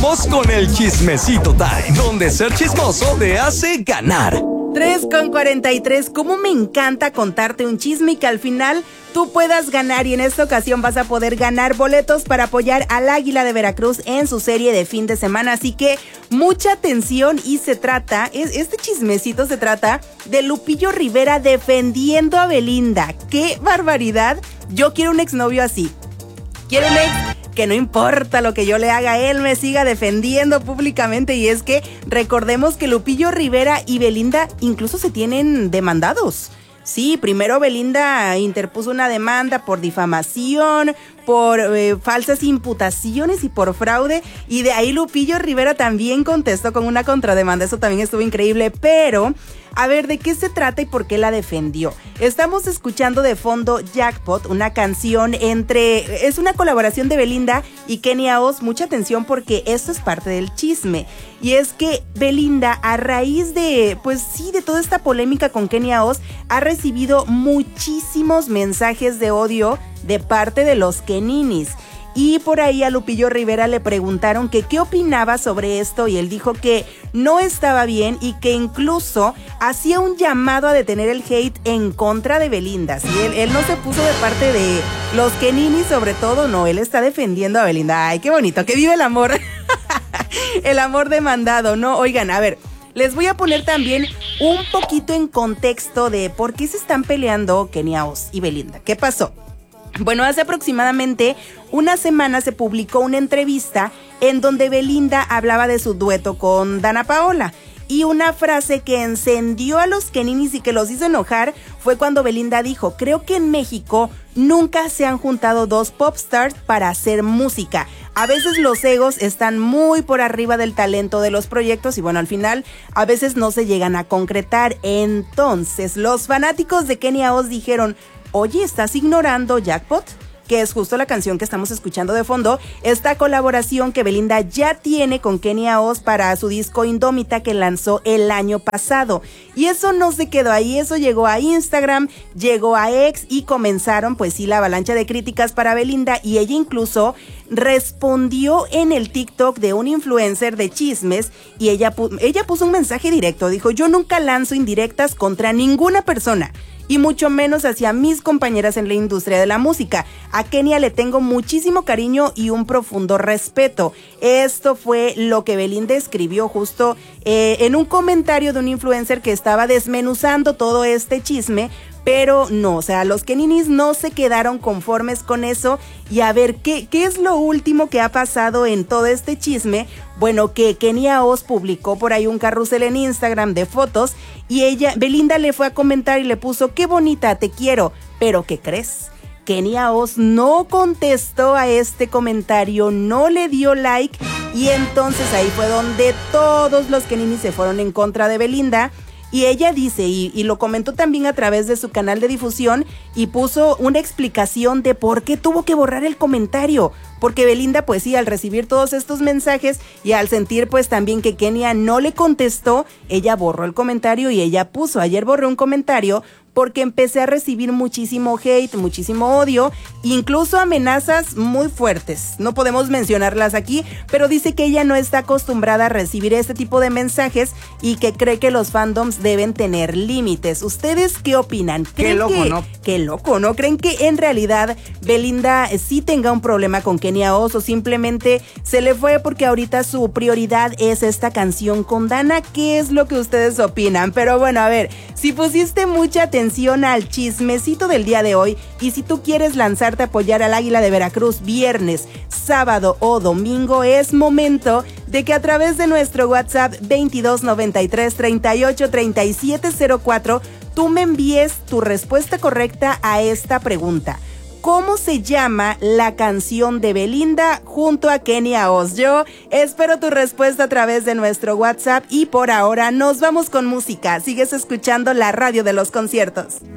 Regresamos con el Chismecito Time, donde ser chismoso te hace ganar. 3:43, cómo me encanta contarte un chisme y que al final tú puedas ganar, y en esta ocasión vas a poder ganar boletos para apoyar al Águila de Veracruz en su serie de fin de semana, así que mucha atención. Y este chismecito se trata de Lupillo Rivera defendiendo a Belinda. ¡Qué barbaridad! Yo quiero un exnovio así, quiero un ex que no importa lo que yo le haga, él me siga defendiendo públicamente. Y es que recordemos que Lupillo Rivera y Belinda incluso se tienen demandados. Sí, primero Belinda interpuso una demanda por difamación, por falsas imputaciones y por fraude, y de ahí Lupillo Rivera también contestó con una contrademanda. Eso también estuvo increíble, pero a ver, ¿de qué se trata y por qué la defendió? Estamos escuchando de fondo Jackpot, una canción es una colaboración de Belinda y Kenia Oz. Mucha atención porque esto es parte del chisme. Y es que Belinda, a raíz de toda esta polémica con Kenia Oz, ha recibido muchísimos mensajes de odio de parte de los Keninis. Y por ahí a Lupillo Rivera le preguntaron que qué opinaba sobre esto, y él dijo que no estaba bien y que incluso hacía un llamado a detener el hate en contra de Belinda. Sí, él no se puso de parte de los Kenini, sobre todo, no, él está defendiendo a Belinda. Ay, qué bonito, que vive el amor, el amor demandado, ¿no? Oigan, a ver, les voy a poner también un poquito en contexto de por qué se están peleando Kenia Oz y Belinda. ¿Qué pasó? Bueno, hace aproximadamente una semana se publicó una entrevista en donde Belinda hablaba de su dueto con Dana Paola. Y una frase que encendió a los Keninis y que los hizo enojar fue cuando Belinda dijo: creo que en México nunca se han juntado dos popstars para hacer música. A veces los egos están muy por arriba del talento de los proyectos y bueno, al final a veces no se llegan a concretar. Entonces los fanáticos de Kenia Oz dijeron: oye, ¿estás ignorando Jackpot? Que es justo la canción que estamos escuchando de fondo, esta colaboración que Belinda ya tiene con Kenia Oz para su disco Indómita, que lanzó el año pasado. Y eso no se quedó ahí, eso llegó a Instagram, llegó a X y comenzaron la avalancha de críticas para Belinda, y ella incluso respondió en el TikTok de un influencer de chismes y ella puso un mensaje directo, dijo: yo nunca lanzo indirectas contra ninguna persona, y mucho menos hacia mis compañeras en la industria de la música. A Kenia le tengo muchísimo cariño y un profundo respeto. Esto fue lo que Belinda escribió justo en un comentario de un influencer que estaba desmenuzando todo este chisme. Pero no, los Keninis no se quedaron conformes con eso. Y a ver, ¿qué es lo último que ha pasado en todo este chisme? Bueno, que Kenia Oz publicó por ahí un carrusel en Instagram de fotos y Belinda le fue a comentar y le puso: qué bonita, te quiero. Pero ¿qué crees? Kenia Oz no contestó a este comentario, no le dio like, y entonces ahí fue donde todos los Keninis se fueron en contra de Belinda. Y ella dice, y lo comentó también a través de su canal de difusión, y puso una explicación de por qué tuvo que borrar el comentario. Porque Belinda, al recibir todos estos mensajes y al sentir también que Kenia no le contestó, ella borró el comentario y ella puso: ayer borré un comentario porque empecé a recibir muchísimo hate, muchísimo odio, incluso amenazas muy fuertes. No podemos mencionarlas aquí, pero dice que ella no está acostumbrada a recibir este tipo de mensajes y que cree que los fandoms deben tener límites. ¿Ustedes qué opinan? Qué loco, ¿no? Qué loco, ¿no? ¿Creen que en realidad Belinda sí tenga un problema con Kenia Oz o simplemente se le fue porque ahorita su prioridad es esta canción con Dana? ¿Qué es lo que ustedes opinan? Pero bueno, a ver, si pusiste mucha atención al chismecito del día de hoy y si tú quieres lanzarte a apoyar al Águila de Veracruz viernes, sábado o domingo, es momento de que a través de nuestro WhatsApp 2293383704 tú me envíes tu respuesta correcta a esta pregunta: ¿cómo se llama la canción de Belinda junto a Kenia Oz? Yo espero tu respuesta a través de nuestro WhatsApp y por ahora nos vamos con música. Sigues escuchando la radio de los conciertos.